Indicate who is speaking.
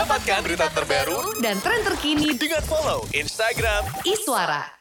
Speaker 1: Dapatkan berita terbaru
Speaker 2: dan tren terkini
Speaker 1: dengan follow Instagram
Speaker 2: Iswara.